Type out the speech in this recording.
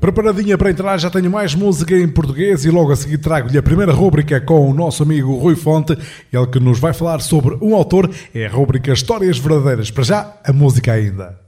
Preparadinha para entrar, já tenho mais música em português e logo a seguir trago-lhe a primeira rúbrica com o nosso amigo Rui Fonte, ele que nos vai falar sobre um autor, é a rúbrica Histórias Verdadeiras. Para já, a música ainda.